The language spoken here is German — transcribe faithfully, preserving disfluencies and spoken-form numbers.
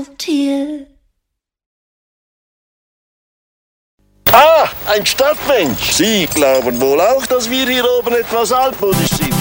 Tier. Ah, ein Stadtmensch. Sie glauben wohl auch, dass wir hier oben etwas altmodisch sind.